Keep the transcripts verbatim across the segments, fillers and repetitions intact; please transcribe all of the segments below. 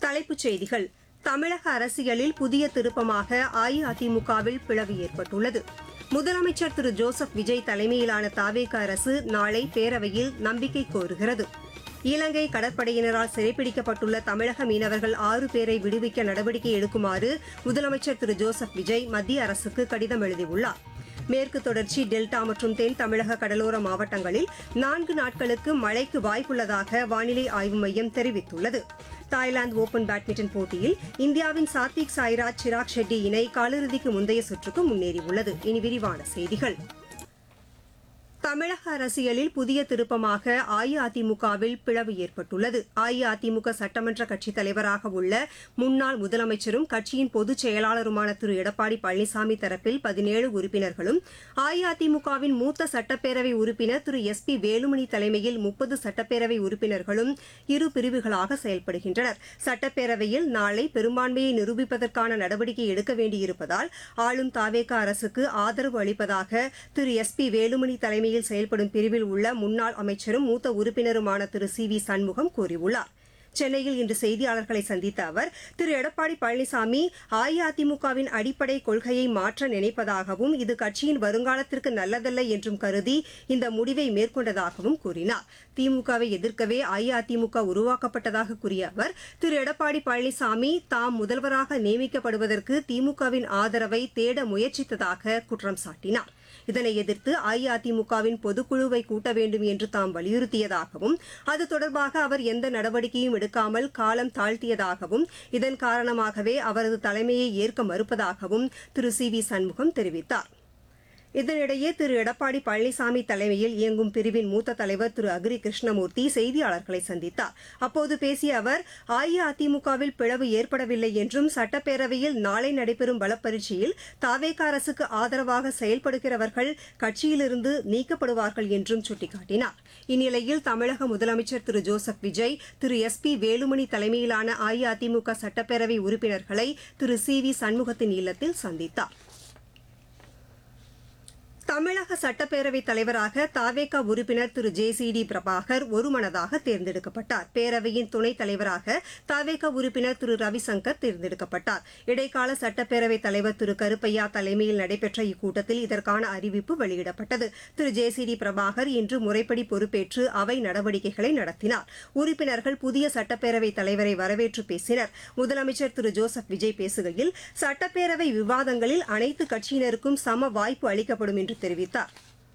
தலைப்புச் செய்திகள். தமிழக அரசியலில் புதிய திருப்பமாக அஇஅதிமுகவில் பிளவு ஏற்பட்டுள்ளது. முதலமைச்சர் திரு ஜோசப் விஜய் தலைமையிலான தாவேக அரசு நாளை பேரவையில் நம்பிக்கை கோருகிறது. இலங்கை கடற்படையினரால் சிறைப்பிடிக்கப்பட்டுள்ள தமிழக மீனவர்கள் ஆறு பேரை விடுவிக்க நடவடிக்கை எடுக்குமாறு முதலமைச்சர் திரு ஜோசப் விஜய் மத்திய அரசுக்கு கடிதம் எழுதியுள்ளார். மேற்கு தொடர்ச்சி, டெல்டா மற்றும் தென் தமிழக கடலோர மாவட்டங்களில் நான்கு நாட்களுக்கு மழைக்கு வாய்ப்புள்ளதாக வானிலை ஆய்வு மையம் தெரிவித்துள்ளது. தாய்லாந்து ஓபன் பேட்மிண்டன் போட்டியில் இந்தியாவின் சாத்விக் சாய்ராஜ், சிராக் ஷெட்டி இணை காலிறுதிக்கு முந்தைய சுற்றுக்கு முன்னேறியுள்ளது. இனி விரிவான செய்திகள். தமிழக அரசியலில் புதிய திருப்பமாக அஇஅதிமுகவில் பிளவு ஏற்பட்டுள்ளது. அஇஅதிமுக சட்டமன்ற கட்சித் தலைவராக உள்ள முன்னாள் முதலமைச்சரும் கட்சியின் பொதுச் செயலாளருமான திரு எடப்பாடி பழனிசாமி தரப்பில் பதினேழு உறுப்பினர்களும், அஇஅதிமுகவின் மூத்த சட்டப்பேரவை உறுப்பினர் திரு எஸ் பி வேலுமணி தலைமையில் முப்பது சட்டப்பேரவை உறுப்பினர்களும் இரு பிரிவுகளாக செயல்படுகின்றனர். சட்டப்பேரவையில் நாளை பெரும்பான்மையை நிரூபிப்பதற்கான நடவடிக்கை எடுக்க வேண்டியிருப்பதால் ஆளும் தாவேக அரசுக்கு ஆதரவு அளிப்பதாக திரு எஸ் பி வேலுமணி தலைமையில் செயல்படும் பிரிவில் உள்ள முன்னாள் அமைச்சரும் மூத்த உறுப்பினருமான திரு சி வி சண்முகம் கூறியுள்ளார். சென்னையில் இன்று செய்தியாளர்களை சந்தித்த அவர், திரு எடப்பாடி பழனிசாமி அஇஅதிமுகவின் அடிப்படை கொள்கையை மாற்ற நினைப்பதாகவும், இது கட்சியின் வருங்காலத்திற்கு நல்லதல்ல என்றும் கருதி இந்த முடிவை மேற்கொண்டதாகவும் கூறினார். திமுகவை எதிர்க்கவே அஇஅதிமுக உருவாக்கப்பட்டதாக கூறிய அவர், திரு எடப்பாடி பழனிசாமி தாம் முதல்வராக நியமிக்கப்படுவதற்கு திமுகவின் ஆதரவை தேட முயற்சித்ததாக குற்றம் சாட்டினார். இதனை எதிர்த்து அஇஅதிமுகவின் பொதுக்குழுவை கூட்ட வேண்டும் என்று தாம் வலியுறுத்தியதாகவும், அது தொடர்பாக அவர் எந்த நடவடிக்கையும் எடுக்காமல் காலம் தாழ்த்தியதாகவும், இதன் காரணமாகவே அவரது தலைமையை ஏற்க மறுப்பதாகவும் திரு சி வி சண்முகம் தெரிவித்தார். இதனிடையே திரு எடப்பாடி பழனிசாமி தலைமையில் இயங்கும் பிரிவின் மூத்த தலைவர் திரு அக்ரி கிருஷ்ணமூர்த்தி செய்தியாளர்களை சந்தித்தார். அப்போது பேசிய அவர், அஇஅதிமுகவில் பிளவு ஏற்படவில்லை என்றும், சட்டப்பேரவையில் நாளை நடைபெறும் பலப்பரீட்சையில் தாவேக அரசுக்கு ஆதரவாக செயல்படுகிறவர்கள் கட்சியிலிருந்து நீக்கப்படுவார்கள் என்றும் சுட்டிக்காட்டினார். இந்நிலையில் தமிழக முதலமைச்சர் திரு ஜோசப் விஜய் திரு எஸ் பி வேலுமணி தலைமையிலான அஇஅதிமுக சட்டப்பேரவை உறுப்பினர்களை திரு சி வி சண்முகத்தின் இல்லத்தில் சந்தித்தார். தமிழக சட்டப்பேரவைத் தலைவராக தாவேக உறுப்பினர் திரு ஜே சி டி பிரபாகர் ஒருமனதாக தேர்ந்தெடுக்கப்பட்டார். பேரவையின் துணைத் தலைவராக தாவேக உறுப்பினர் திரு ரவிசங்கர் தேர்ந்தெடுக்கப்பட்டார். இடைக்கால சட்டப்பேரவைத் தலைவர் திரு கருப்பையா தலைமையில் நடைபெற்ற இக்கூட்டத்தில் இதற்கான அறிவிப்பு வெளியிடப்பட்டது. திரு ஜே சி டி பிரபாகர் இன்று முறைப்படி பொறுப்பேற்று அவை நடவடிக்கைகளை நடத்தினார். உறுப்பினர்கள் புதிய சட்டப்பேரவைத் தலைவரை வரவேற்று பேசினர். முதலமைச்சர் திரு ஜோசப் விஜய் பேசுகையில், சட்டப்பேரவை விவாதங்களில் அனைத்து கட்சியினருக்கும் சம வாய்ப்பு அளிக்கப்படும் என்று தெரிவித்தார்.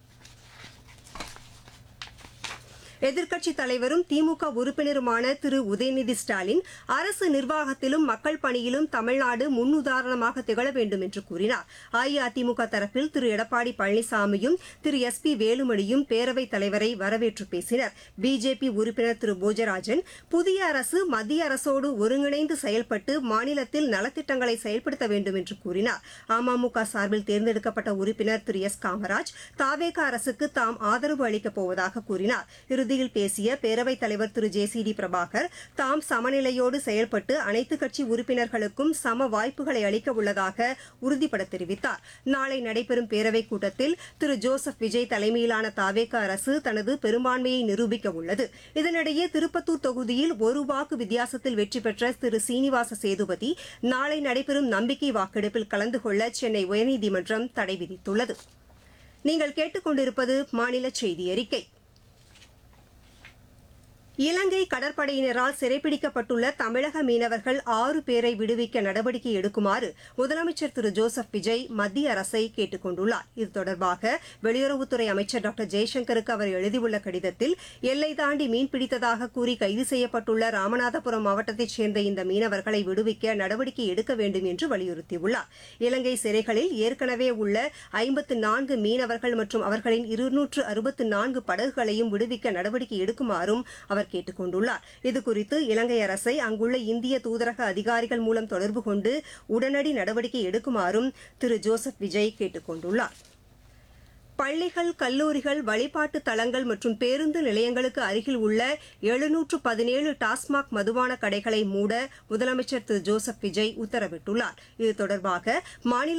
எதிர்க்கட்சித் தலைவரும் திமுக உறுப்பினருமான திரு உதயநிதி ஸ்டாலின், அரசு நிர்வாகத்திலும் மக்கள் பணியிலும் தமிழ்நாடு முன்னுதாரணமாக திகழ வேண்டும் என்று கூறினார். அஇஅதிமுக தரப்பில் திரு எடப்பாடி பழனிசாமியும் திரு எஸ் பி வேலுமணியும் பேரவைத் தலைவரை வரவேற்று பேசினர். பிஜேபி உறுப்பினர் திரு போஜராஜன், புதிய அரசு மத்திய அரசோடு ஒருங்கிணைந்து செயல்பட்டு மாநிலத்தில் நலத்திட்டங்களை செயல்படுத்த வேண்டும் என்று கூறினார். அமமுக சார்பில் தேர்ந்தெடுக்கப்பட்ட உறுப்பினர் திரு எஸ் காமராஜ், தாவேக அரசுக்கு தாம் ஆதரவு அளிக்கப் போவதாக கூறினார். இறுதியில் பேசிய பேரவைத் தலைவர் திரு ஜே சி டி பிரபாகர், தாம் சமநிலையோடு செயல்பட்டு அனைத்து கட்சி உறுப்பினர்களுக்கும் சம வாய்ப்புகளை அளிக்க உள்ளதாக உறுதிபட தெரிவித்தார். நாளை நடைபெறும் பேரவைக் கூட்டத்தில் திரு ஜோசப் விஜய் தலைமையிலான தாவேக அரசு தனது பெரும்பான்மையை நிரூபிக்க உள்ளது. இதனிடையே திருப்பத்தூர் தொகுதியில் ஒரு வாக்கு வித்தியாசத்தில் வெற்றி பெற்ற திரு சீனிவாச சேதுபதி நாளை நடைபெறும் நம்பிக்கை வாக்கெடுப்பில் கலந்து கொள்ள சென்னை உயர்நீதிமன்றம் தடை விதித்துள்ளது. நீங்கள் கேட்டுக் கொண்டிருப்பது மாநில செய்தி அறிக்கை. இலங்கை கடற்படையினரால் சிறைப்பிடிக்கப்பட்டுள்ள தமிழக மீனவர்கள் ஆறு பேரை விடுவிக்க நடவடிக்கை எடுக்குமாறு முதலமைச்சர் திரு ஜோசப் விஜய் மத்திய அரசை கேட்டுக் கொண்டுள்ளார். இது தொடர்பாக வெளியுறவுத்துறை அமைச்சர் டாக்டர் ஜெய்சங்கருக்கு அவர் எழுதியுள்ள கடிதத்தில், எல்லை தாண்டி மீன்பிடித்ததாக கூறி கைது செய்யப்பட்டுள்ள ராமநாதபுரம் மாவட்டத்தைச் சேர்ந்த இந்த மீனவர்களை விடுவிக்க நடவடிக்கை எடுக்க வேண்டும் என்று வலியுறுத்தியுள்ளார். இலங்கை சிறைகளில் ஏற்கனவே உள்ள ஐம்பத்து நான்கு மீனவர்கள் மற்றும் அவர்களின் இருநூற்று அறுபத்து நான்கு படகுகளையும் விடுவிக்க நடவடிக்கை எடுக்குமாறும் அவர் கேட்டுக் கொண்டுள்ளார். இதுகுறித்து இலங்கை அரசை அங்குள்ள இந்திய தூதரக அதிகாரிகள் மூலம் தொடர்பு கொண்டு உடனடி நடவடிக்கை எடுக்குமாறும் திரு ஜோசப் விஜய் கேட்டுக் கொண்டுள்ளார். பள்ளிகள், கல்லூரிகள், வழிபாட்டு தலங்கள் மற்றும் பேருந்து நிலையங்களுக்கு அருகில் உள்ள எழுநூற்று பதினேழு டாஸ்மாக் மதுபான கடைகளை மூட முதலமைச்சர் திரு ஜோசப் விஜய் உத்தரவிட்டுள்ளார். இது தொடர்பாக மாநில